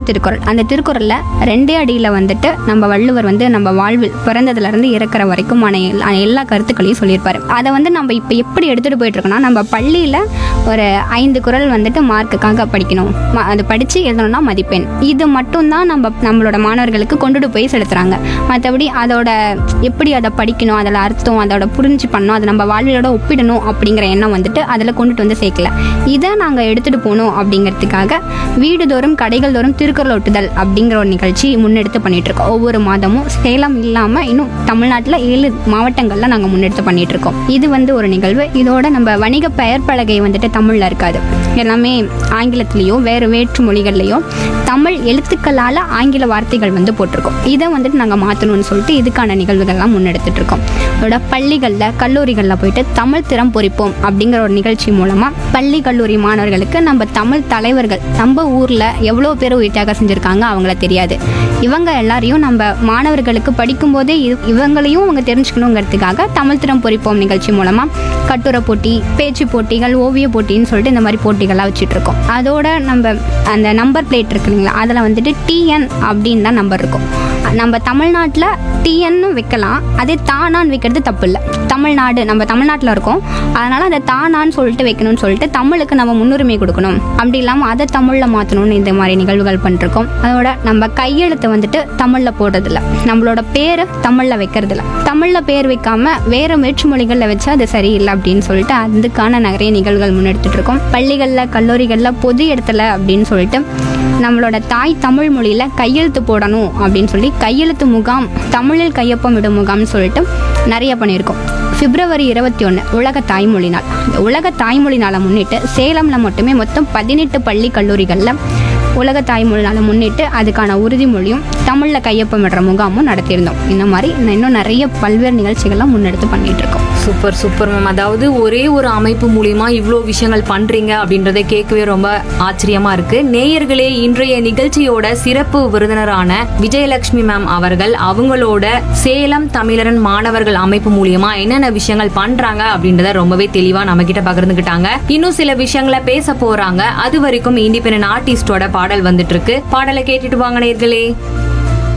திருக்குறள். அந்த திருக்குறள்ல 2 அடியில் வந்துட்டு நம்ம வள்ளுவர் வந்து நம்ம வாழ்வில் பிறந்ததுல இருந்து இறக்குற வரைக்கும் எல்லா கருத்துக்களையும் சொல்லியிருப்பாரு. அதை வந்து நம்ம இப்போ எப்படி எடுத்துட்டு போயிட்டு இருக்கோம்னா, நம்ம பள்ளியில ஒரு 5 குறள் வந்துட்டு மார்க்குக்காக படிக்கணும், அது படிச்சு எழுதணும்னா மதிப்பெண், இது மட்டும்தான் நம்மளோட மாணவர்களுக்கு கொண்டுட்டு போய் செலுத்துறாங்க. மற்றபடி அதோட எப்படி அதை படிக்கணும், அதில் அர்த்தம், அதோட புரிஞ்சு பண்ணணும், அதை நம்ம வாழ்விலோட ஒப்பிடணும் அப்படிங்கிற எண்ணம் வந்துட்டு அதில் கொண்டுட்டு வந்து சேர்க்கல. இதை நாங்கள் எடுத்துகிட்டு போகணும் அப்படிங்கிறதுக்காக வீடுதோறும் கடைகள் தோறும் திருக்குறள் ஒட்டுதல் அப்படிங்கிற ஒரு நிகழ்ச்சி முன்னெடுத்து பண்ணிட்டு இருக்கோம். ஒவ்வொரு மாதமும் சேலம் இல்லாமல் இன்னும் தமிழ்நாட்டில் 7 மாவட்டங்களில் நாங்கள் முன்னெடுத்து பண்ணிட்டு இருக்கோம். இது வந்து ஒரு நிகழ்வு. இதோட நம்ம வணிக பெயர் பலகை வந்துட்டு தமிழில் இருக்காது, எல்லாமே ஆங்கிலத்திலேயோ வேறு வேற்று மொழிகள்லையோ தமிழ் எழுத்துக்களால் ஆங்கில வார்த்தைகள் வந்து போட்டிருக்கோம். இதை வந்துட்டு நாங்கள் மாற்றணும்னு சொல்லிட்டு இதுக்கான நிகழ்வுகள்லாம் முன்னெடுத்துட்டு இருக்கோம். அதோட பள்ளிகளில் கல்லூரிகளில் போயிட்டு தமிழ் திறம் பொறிப்போம் அப்படிங்கிற ஒரு நிகழ்ச்சி மூலமாக பள்ளி கல்லூரி மாணவர்களுக்கு நம்ம தமிழ் தலைவர்கள் நம்ம ஊரில் எவ்வளோ பேர் உயிர்த்தியாகம் செஞ்சுருக்காங்க அவங்கள தெரியாது, இவங்க எல்லாரையும் நம்ம மாணவர்களுக்கு படிக்கும்போதே இவங்களையும் அவங்க தெரிஞ்சுக்கணுங்கிறதுக்காக தமிழ் திறம் பொறிப்போம் நிகழ்ச்சி மூலமாக கட்டுரை போட்டி, பேச்சு போட்டிகள், ஓவிய போட்டின்னு சொல்லிட்டு இந்த மாதிரி போட்டிகளாக வச்சுட்டு இருக்கோம். அதோட நம்ம அந்த நம்பர் பிளேட் இருக்கு இல்லைங்களா, அதில் வந்துட்டு TN அப்படின்னு தான் நம்பர் இருக்கும். நம்ம தமிழ்நாட்டில் TN வைக்கலாம், அதே தானான்னு வைக்கிறது தப்பு இல்லை. தமிழ்நாடு நம்ம தமிழ்நாட்டில் இருக்கோம், அதனால் அதை தானான்னு சொல்லிட்டு வைக்கணும்னு சொல்லிட்டு தமிழுக்கு நம்ம முன்னுரிமை கொடுக்கணும், அப்படி இல்லாமல் அதை தமிழில் மாற்றணும்னு இந்த மாதிரி நிகழ்வுகள் பண்ணிருக்கோம். அதோட நம்ம கையெழுத்தை வந்துட்டு தமிழில் போடுறதில்ல, நம்மளோட பேர் தமிழில் வைக்கிறதில்ல, தமிழில் பேர் வைக்காம வேறு வேற்று மொழிகளில் வச்சா அது சரியில்லை அப்படின்னு சொல்லிட்டு அதுக்கான நிறைய நிகழ்வுகள் முன்னெடுத்துட்டு இருக்கோம். பள்ளிகளில் கல்லூரிகளில் பொது இடத்துல அப்படின்னு சொல்லிட்டு நம்மளோட தாய் தமிழ் மொழியில் கையெழுத்து போடணும் அப்படின்னு சொல்லி கையெழுத்து முகாம், தமிழில் கையொப்பம் இடும் முகாம்னு சொல்லிட்டு நிறைய பண்ணியிருக்கோம். பிப்ரவரி 21 உலக தாய்மொழி நாள். இந்த உலக தாய்மொழி நாளை முன்னிட்டு சேலமில் மட்டுமே மொத்தம் 18 பள்ளி கல்லூரிகளில் உலக தாய்மொழி நாளை முன்னிட்டு அதுக்கான உறுதிமொழியும் தமிழில் கையொப்பமிடுற முகாமும் நடத்தியிருந்தோம். இந்த மாதிரி இன்னும் நிறைய பல்வேறு நிகழ்ச்சிகள்லாம் முன்னெடுத்து பண்ணிட்டு இருக்கோம். Super super ma'am. அதாவது ஒரே ஒரு அமைப்பு மூலியமா இவ்வளோ விஷயங்கள் பண்றீங்க அப்படின்றத கேட்கவே ரொம்ப ஆச்சரியமா இருக்கு. நேயர்களே, இன்றைய நிகழ்ச்சியோட சிறப்பு விருந்தினரான விஜயலட்சுமி மேம் அவர்கள் அவங்களோட சேலம் தமிழரன் மாணவர்கள் அமைப்பு மூலியமா என்னென்ன விஷயங்கள் பண்றாங்க அப்படின்றத ரொம்பவே தெளிவா நம்ம கிட்ட பகிர்ந்துகிட்டாங்க. இன்னும் சில விஷயங்களை பேச போறாங்க. அது வரைக்கும் இண்டிபெண்டன்ட் ஆர்டிஸ்டோட பாடல் வந்துட்டு இருக்கு. பாடலை கேட்டுட்டு வாங்க நேயர்களே.